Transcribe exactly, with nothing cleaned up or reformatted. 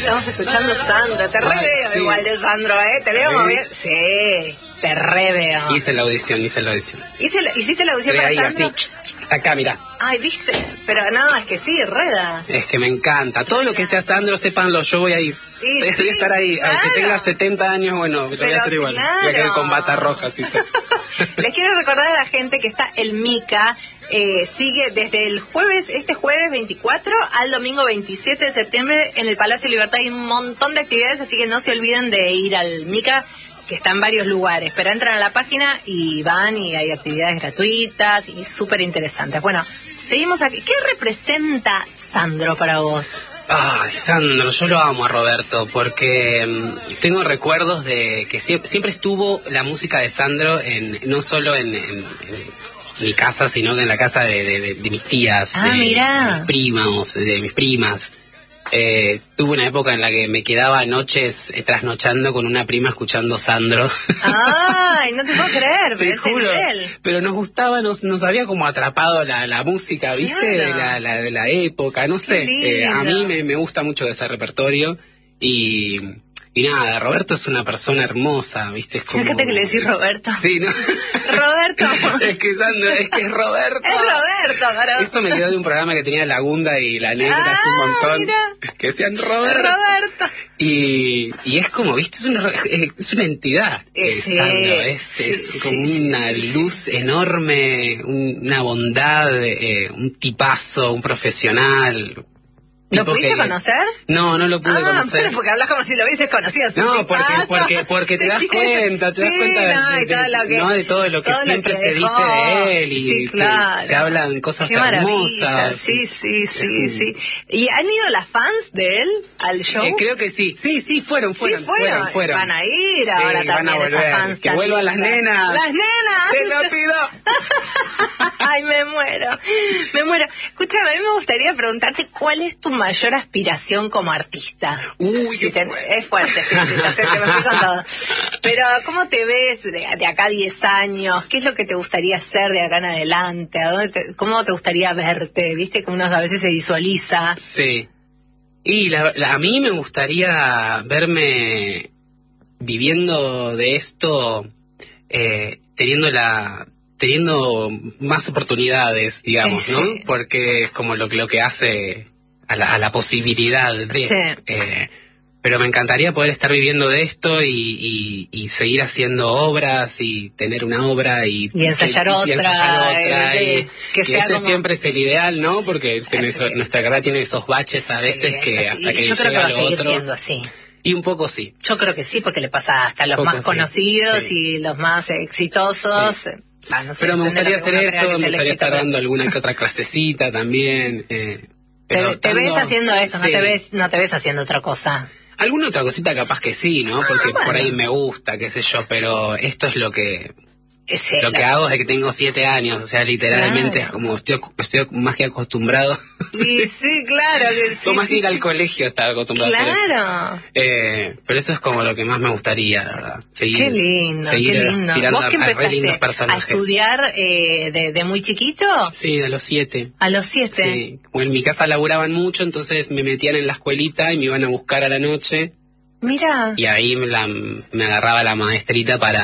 estamos escuchando Sandro. Te re veo sí. igual de Sandro, ¿eh? Te veo ¿Sí? moviendo. Sí, te re veo. Hice la audición, hice la audición. ¿Hice la, ¿Hiciste la audición Estoy para ahí, Sandro? así. Acá, mirá. Ay, ¿viste? Pero no, es que sí, ruedas. Es que me encanta. Todo lo que sea Sandro, sépanlo, yo voy a ir. Y voy sí, a estar ahí. claro. Aunque tenga setenta años, bueno, lo voy Pero a hacer igual. claro. Voy a quedar con bata roja, así. Les quiero recordar a la gente que está el Mica. Eh, sigue desde el jueves, este jueves veinticuatro al domingo veintisiete de septiembre en el Palacio Libertad. Hay un montón de actividades, así que no se olviden de ir al Mica, que está en varios lugares. Pero entran a la página y van y hay actividades gratuitas y súper interesantes. Bueno, seguimos aquí. ¿Qué representa Sandro para vos? Ay, Sandro, yo lo amo a Roberto porque um, tengo recuerdos de que siempre, siempre estuvo la música de Sandro en no solo en, en, en mi casa, sino que en la casa de, de, de, de mis tías, ah, de, mirá. de mis primos, de mis primas. Eh, tuve una época en la que me quedaba noches eh, trasnochando con una prima escuchando Sandro. Ay, no te puedo creer, Te pero ese juro. nivel. Pero nos gustaba, nos, nos había como atrapado la, la música, ¿viste? Claro. De, la, la, de la época, no sé. Eh, a mí me, me gusta mucho ese repertorio y, y nada, Roberto es una persona hermosa, ¿viste? Es como... Fíjate que le decís Roberto. Sí, ¿no? Roberto. Es que Sandro, es que es Roberto. Es Roberto, pero... Eso me quedó de un programa que tenía La Gunda y La Negra, ah, así un montón. Mira. Que decían Roberto. Roberto. Y, y es como, ¿viste? Es una, es una entidad. Eh, eh, sí, Sandro, es, sí, es sí, como sí, una sí, sí, luz sí. enorme, un- una bondad, eh, un tipazo, un profesional. ¿Lo Tipo pudiste que- conocer? No, no lo pude Ah, conocer. pero porque hablas como si lo hubieses conocido. es un No, porque, tipazo. porque, porque te das cuenta, te das Sí, cuenta de, no, y de- todo lo que- ¿no? de todo lo que todo lo siempre que se dejó. dice de él y Sí, que claro. se hablan cosas Qué maravilla. hermosas. Sí, sí, sí, Es un- sí. ¿Y han ido las fans de él al show? Eh, creo que sí, sí, sí, fueron, fueron, sí, fueron. fueron, fueron. Van a ir ahora Sí, van también a volver. esas fans Que tan vuelvan las lindas. nenas. ¡Las nenas! ¡Te lo pido! Ay, me muero, me muero. Escúchame, a mí me gustaría preguntarte cuál es tu mayor aspiración como artista. Uy, Si qué te- fuerte. es fuerte, sí, sí, ya sé, te me fui con todo. Pero, ¿cómo te ves de, de acá a diez años? ¿Qué es lo que te gustaría hacer de acá en adelante? ¿A dónde te- ¿Cómo te gustaría verte? ¿Viste que uno a veces se visualiza? Sí. Y la, la- a mí me gustaría verme viviendo de esto, eh, teniendo la teniendo más oportunidades, digamos, Sí, ¿no? sí. Porque es como lo, que- lo que hace a la, a la posibilidad de... Sí. eh, pero me encantaría poder estar viviendo de esto y, y, y seguir haciendo obras y tener una obra y, Y ensayar y- y otra, ensayar otra, y- y- que y sea ese como- siempre es el ideal, ¿no? Porque Es nuestra, que- nuestra carrera tiene esos baches a Sí, veces es que así. hasta Y que yo creo que llega va a lo seguir otro. siendo así. Y un poco sí. Yo creo que sí, porque le pasa hasta a los Poco más sí, conocidos sí. y los más exitosos. Sí. Ah, no sé, Pero me depende de gustaría lo que hacer uno crea que eso, es me el gustaría éxito, estar pero- dando alguna que otra clasecita también. Eh, Te, pero te ves estando- haciendo eso, no sí. te ves, no te ves haciendo otra cosa. Alguna otra cosita capaz que sí, ¿no? Porque Ah, bueno. por ahí me gusta, qué sé yo, pero esto es lo que Ese, lo la- que hago desde que tengo siete años, o sea, literalmente Claro. es como estoy, acu- estoy más que acostumbrado. Sí, sí, claro que sí. Como más que sí, ir al sí. colegio estar acostumbrado a hacer esto. Claro. Eh, pero eso es como lo que más me gustaría, la verdad. Seguir, Qué lindo, seguir qué lindo. aspirando ¿Vos que a, a re lindos empezaste a personajes. estudiar eh, de, de muy chiquito? Sí, de los siete. A los siete. Sí, como en mi casa laburaban mucho, entonces me metían en la escuelita y me iban a buscar a la noche Mira. y ahí me, la, me agarraba la maestrita para